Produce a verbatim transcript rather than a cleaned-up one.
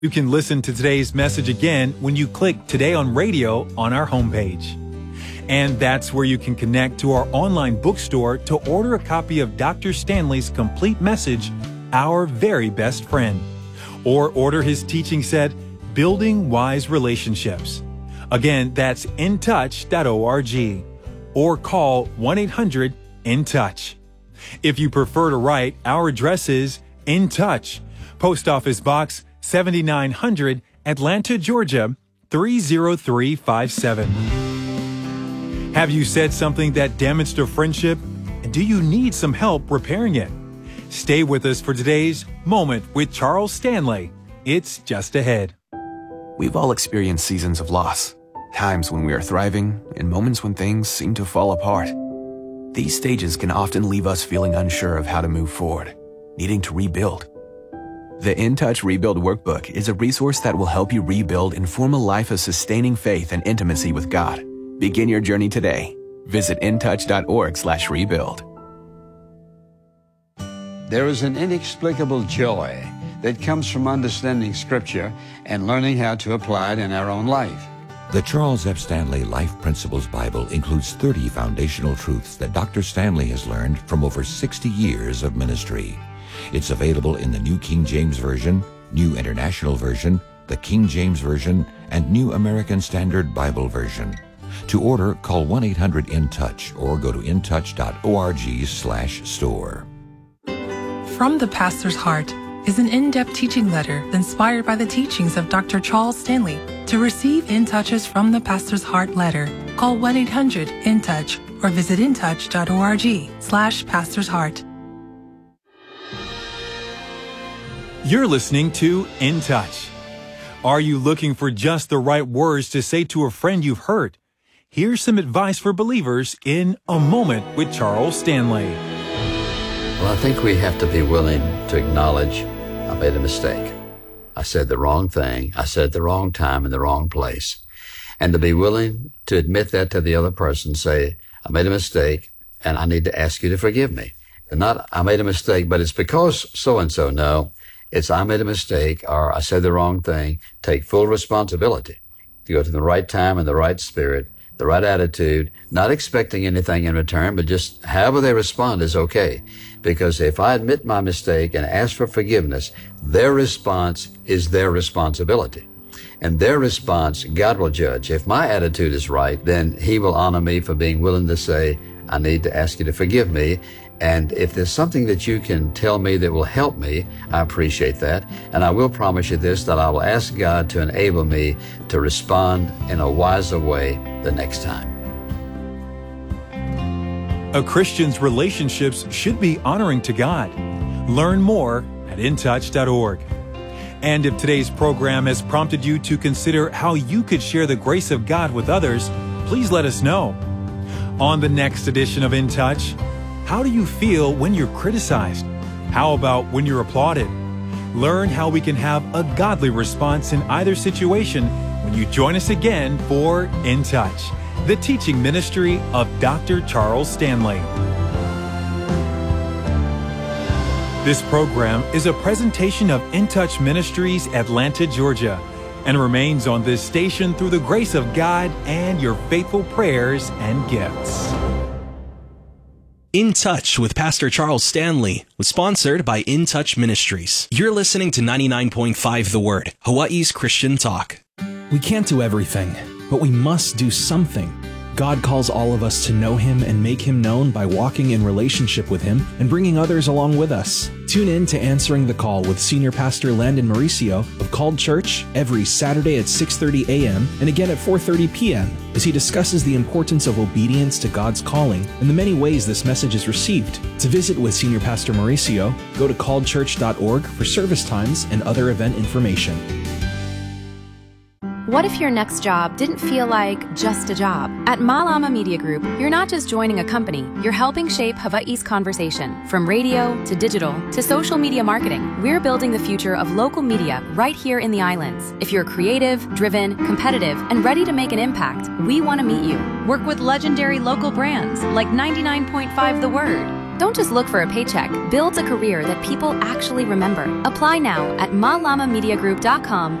You can listen to today's message again when you click Today on Radio on our homepage. And that's where you can connect to our online bookstore to order a copy of Doctor Stanley's complete message, Our Very Best Friend, or order his teaching set, Building Wise Relationships. Again, that's in touch dot org, or call one eight hundred in touch. If you prefer to write, our address is In Touch, Post Office Box seventy-nine hundred, Atlanta, Georgia, three zero three five seven. Have you said something that damaged a friendship? And do you need some help repairing it? Stay with us for today's Moment with Charles Stanley. It's just ahead. We've all experienced seasons of loss, times when we are thriving, and moments when things seem to fall apart. These stages can often leave us feeling unsure of how to move forward, needing to rebuild. The In Touch Rebuild Workbook is a resource that will help you rebuild and form a life of sustaining faith and intimacy with God. Begin your journey today. Visit in touch dot org slash rebuild. There is an inexplicable joy that comes from understanding Scripture and learning how to apply it in our own life. The Charles F. Stanley Life Principles Bible includes thirty foundational truths that Doctor Stanley has learned from over sixty years of ministry. It's available in the New King James Version, New International Version, the King James Version, and New American Standard Bible Version. To order, call one eight hundred in touch or go to in touch dot org slash store. From the Pastor's Heart is an in-depth teaching letter inspired by the teachings of Doctor Charles Stanley. To receive In Touch's From the Pastor's Heart letter, call one eight hundred in touch or visit in touch dot org slash Pastor's Heart. You're listening to In Touch. Are you looking for just the right words to say to a friend you've hurt? Here's some advice for believers in A Moment with Charles Stanley. Well, I think we have to be willing to acknowledge I made a mistake. I said the wrong thing. I said the wrong time in the wrong place. And to be willing to admit that to the other person, say, I made a mistake and I need to ask you to forgive me. And not, I made a mistake, but it's because so-and-so. No, it's I made a mistake or I said the wrong thing. Take full responsibility. To go to the right time and the right spirit, the right attitude, not expecting anything in return, but just however they respond is okay. Because if I admit my mistake and ask for forgiveness, their response is their responsibility. And their response, God will judge. If my attitude is right, then He will honor me for being willing to say, I need to ask you to forgive me. And if there's something that you can tell me that will help me, I appreciate that. And I will promise you this, that I will ask God to enable me to respond in a wiser way the next time. A Christian's relationships should be honoring to God. Learn more at in touch dot org. And if today's program has prompted you to consider how you could share the grace of God with others, please let us know. On the next edition of In Touch, how do you feel when you're criticized? How about when you're applauded? Learn how we can have a godly response in either situation when you join us again for In Touch, the teaching ministry of Doctor Charles Stanley. This program is a presentation of In Touch Ministries, Atlanta, Georgia, and remains on this station through the grace of God and your faithful prayers and gifts. In Touch with Pastor Charles Stanley was sponsored by In Touch Ministries. You're listening to ninety-nine point five The Word, Hawaii's Christian Talk. We can't do everything, but we must do something. God calls all of us to know Him and make Him known by walking in relationship with Him and bringing others along with us. Tune in to Answering the Call with Senior Pastor Landon Mauricio of Called Church every Saturday at six thirty a.m. and again at four thirty p.m. as he discusses the importance of obedience to God's calling and the many ways this message is received. To visit with Senior Pastor Mauricio, go to called church dot org for service times and other event information. What if your next job didn't feel like just a job? At Malama Media Group, you're not just joining a company, you're helping shape Hawaii's conversation. From radio to digital to social media marketing, we're building the future of local media right here in the islands. If you're creative, driven, competitive, and ready to make an impact, we want to meet you. Work with legendary local brands like ninety-nine point five The Word, Don't just look for a paycheck. Build a career that people actually remember. Apply now at malama media group dot com